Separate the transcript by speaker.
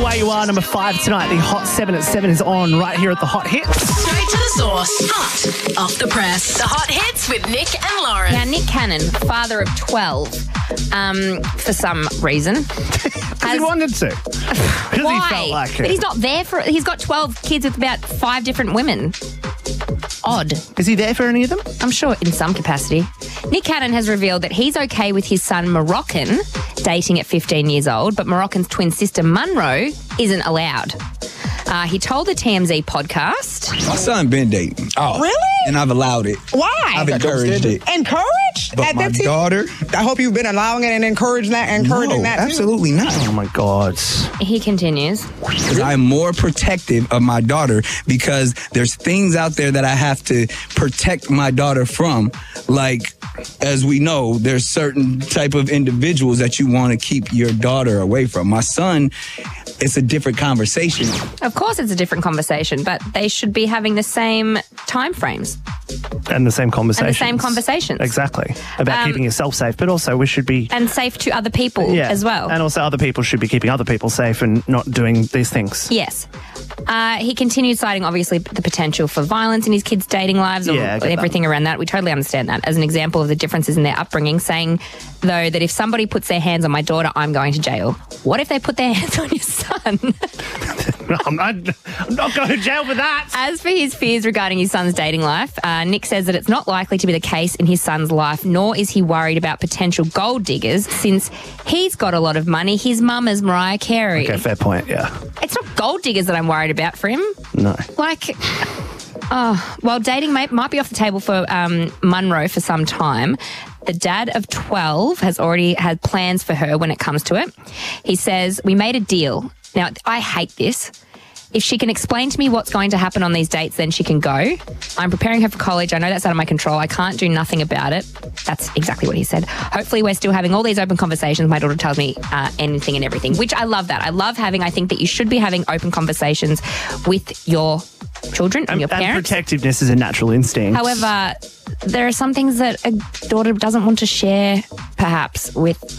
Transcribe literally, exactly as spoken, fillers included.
Speaker 1: why you are. Number five tonight. The Hot seven at seven is on right here at the Hot Hits.
Speaker 2: Straight to the source. Hot off the press. The Hot Hits with Nick and Lauren.
Speaker 3: Now, Nick Cannon, father of twelve, um, for some reason.
Speaker 1: Because he wanted to. Because
Speaker 3: Why?
Speaker 1: he felt like it.
Speaker 3: But he's not there for... He's got twelve kids with about five different women. Odd.
Speaker 1: Is he there for any of them?
Speaker 3: I'm sure in some capacity. Nick Cannon has revealed that he's okay with his son Moroccan dating at fifteen years old, but Moroccan's twin sister Munro isn't allowed. Uh, he told the T M Z podcast.
Speaker 4: My son been dating. Oh,
Speaker 5: really?
Speaker 4: And I've allowed it.
Speaker 5: Why?
Speaker 4: I've encouraged it.
Speaker 5: Encouraged?
Speaker 4: But
Speaker 5: At
Speaker 4: my
Speaker 5: that t-
Speaker 4: daughter...
Speaker 5: I hope you've been allowing it and encouraging that, encouraging
Speaker 4: no,
Speaker 5: that too.
Speaker 4: absolutely not.
Speaker 1: Oh, my God.
Speaker 3: He continues.
Speaker 4: Because I'm more protective of my daughter because there's things out there that I have to protect my daughter from. Like, as we know, there's certain type of individuals that you want to keep your daughter away from. My son, it's a different conversation.
Speaker 3: Of course it's a different conversation, but they should be having the same time frames.
Speaker 1: And the same conversations.
Speaker 3: And the same conversations.
Speaker 1: Exactly. About
Speaker 3: Um,
Speaker 1: keeping yourself safe, but also we should be...
Speaker 3: And safe to other people
Speaker 1: yeah,
Speaker 3: as well.
Speaker 1: And also other people should be keeping other people safe and not doing these things.
Speaker 3: Yes. Uh, he continued citing, obviously, the potential for violence in his kids' dating lives or
Speaker 1: Yeah, I get
Speaker 3: everything around that. We totally understand that as an example of the differences in their upbringing, saying, though, that if somebody puts their hands on my daughter, I'm going to jail. What if they put their hands on your son?
Speaker 1: I'm, not, I'm not going to jail for that.
Speaker 3: As for his fears regarding his son's dating life, uh, Nick says that it's not likely to be the case in his son's life, nor is he worried about potential gold diggers since he's got a lot of money. His mum is Mariah Carey.
Speaker 1: Okay, fair point, yeah.
Speaker 3: It's not gold diggers that I'm worried about for him.
Speaker 1: No.
Speaker 3: Like, oh, while dating may, might be off the table for um, Munro for some time, the dad of twelve has already had plans for her when it comes to it. He says, we made a deal. Now, I hate this. If she can explain to me what's going to happen on these dates, then she can go. I'm preparing her for college. I know that's out of my control. I can't do nothing about it. That's exactly what he said. Hopefully we're still having all these open conversations. My daughter tells me uh, anything and everything, which I love that. I love having, I think that you should be having open conversations with your children and,
Speaker 1: And,
Speaker 3: your
Speaker 1: and
Speaker 3: parents.
Speaker 1: protectiveness is a natural instinct.
Speaker 3: However, there are some things that a daughter doesn't want to share, perhaps, with